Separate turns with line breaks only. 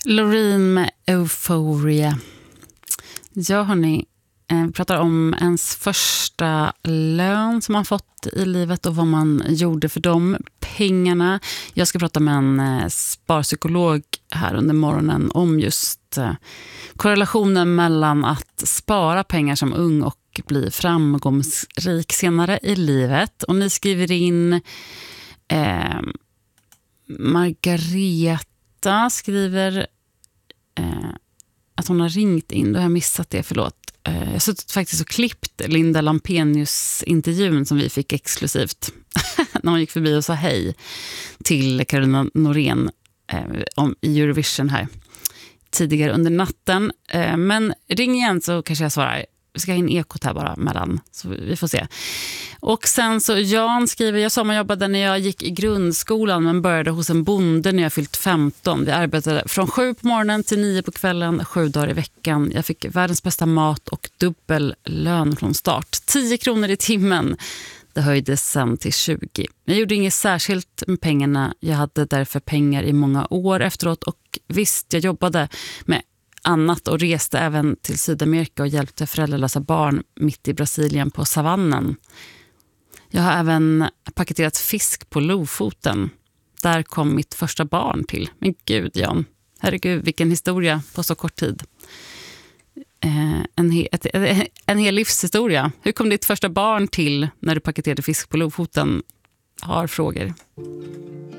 Loreen med Euphoria. Ja, hörni, vi pratar om ens första lön som man fått i livet och vad man gjorde för de pengarna. Jag ska prata med en sparpsykolog här under morgonen om just korrelationen mellan att spara pengar som ung och bli framgångsrik senare i livet. Och ni skriver in Margareta skriver att hon har ringt in. Då har jag missat det, förlåt. Jag har suttit faktiskt och klippt Linda Lampenius-intervjun som vi fick exklusivt när hon gick förbi och sa hej till Carolina Norén om Eurovision här tidigare under natten. Men ring igen så kanske jag svarar. Vi ska ha in ekot här bara mellan, så vi får se. Och sen så Jan skriver, jag sommarjobbade när jag gick i grundskolan men började hos en bonde när jag fyllt 15. Vi arbetade från 7 på morgonen till 9 på kvällen, 7 dagar i veckan. Jag fick världens bästa mat och dubbel lön från start. 10 kronor i timmen. Det höjdes sen till 20. Jag gjorde inget särskilt med pengarna. Jag hade därför pengar i många år efteråt och visst, jag jobbade med annat och reste även till Sydamerika och hjälpte föräldralösa barn mitt i Brasilien på savannen. Jag har även paketerat fisk på Lofoten. Där kom mitt första barn till. Men gud, Jan. Herregud, vilken historia på så kort tid. En hel livshistoria. Hur kom ditt första barn till när du paketerade fisk på Lofoten? Har frågor.